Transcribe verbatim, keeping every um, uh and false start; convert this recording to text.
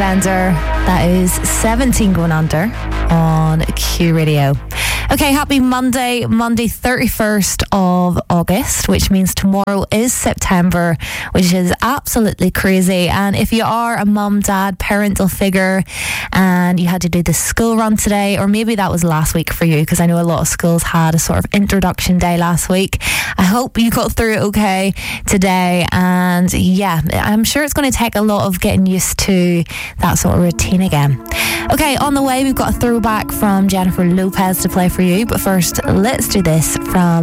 Bender. That is seventeen going under on Q Radio. Okay, happy Monday, Monday thirty-first of August, which means tomorrow is September, which is absolutely crazy. And if you are a mum, dad, parental figure and you had to do the school run today, or maybe that was last week for you, because I know a lot of schools had a sort of introduction day last week. I hope you got through it okay today. And yeah, I'm sure it's going to take a lot of getting used to that sort of routine again. Okay, on the way, we've got a throwback from Jennifer Lopez to play for you. But first, let's do this from